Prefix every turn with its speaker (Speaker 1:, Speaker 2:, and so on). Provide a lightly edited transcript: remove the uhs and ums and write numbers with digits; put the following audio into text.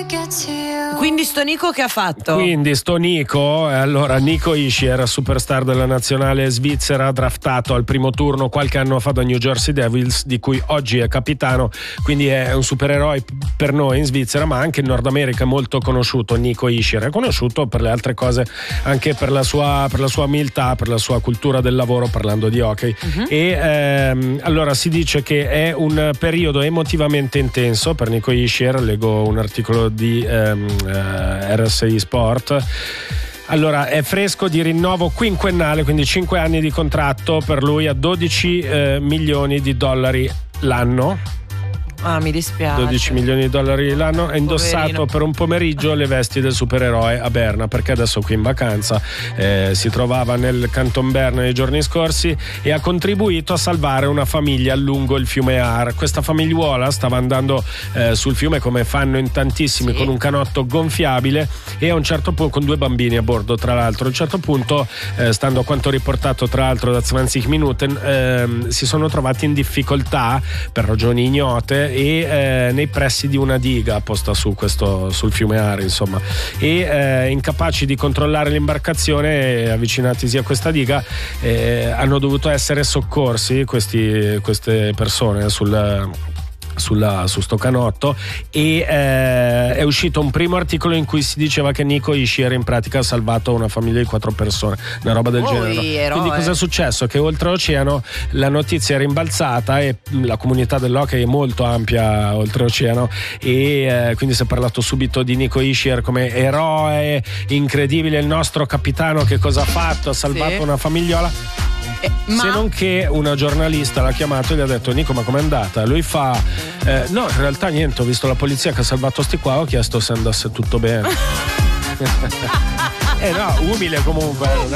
Speaker 1: Quindi sto Nico che ha fatto?
Speaker 2: Quindi sto Nico, allora Nico Hischier, superstar della nazionale svizzera, draftato al primo turno qualche anno fa da New Jersey Devils, di cui oggi è capitano, quindi è un supereroe per noi in Svizzera, ma anche in Nord America è molto conosciuto. Nico Hischier è conosciuto per le altre cose, anche per la sua umiltà, per la sua cultura del lavoro, parlando di hockey. E allora si dice che è un periodo emotivamente intenso per Nico Hischier. Leggo un articolo di RSI Sport. Allora, è fresco di rinnovo quinquennale, quindi 5 anni di contratto per lui a 12 milioni di dollari l'anno.
Speaker 1: Ah, mi dispiace.
Speaker 2: 12 milioni di dollari l'anno. È indossato
Speaker 1: Poverino.
Speaker 2: per un pomeriggio le vesti del supereroe a Berna, perché adesso qui in vacanza si trovava nel Canton Berna nei giorni scorsi e ha contribuito a salvare una famiglia lungo il fiume Ar. Questa famigliuola stava andando sul fiume, come fanno in tantissimi,
Speaker 1: Sì.
Speaker 2: con un canotto gonfiabile, e a un certo punto, con 2 bambini a bordo tra l'altro, a un certo punto, stando a quanto riportato tra l'altro da 20 Minuten, si sono trovati in difficoltà per ragioni ignote e nei pressi di una diga posta sul fiume Ar, insomma, e incapaci di controllare l'imbarcazione, avvicinatisi a questa diga, hanno dovuto essere soccorsi queste persone su sto canotto, e è uscito un primo articolo in cui si diceva che Nico Hischier in pratica ha salvato una famiglia di 4 persone, una roba del genere.
Speaker 1: Eroe.
Speaker 2: Quindi cosa è successo? Che oltreoceano la notizia è rimbalzata e la comunità dell'hockey è molto ampia oltreoceano, e quindi si è parlato subito di Nico Hischier come eroe incredibile, il nostro capitano che cosa ha fatto, ha salvato una famigliola. Se non che una giornalista l'ha chiamato e gli ha detto: Nico, ma com'è andata? Lui fa no, in realtà niente, ho visto la polizia che ha salvato sti qua, ho chiesto se andasse tutto bene. No, umile comunque, non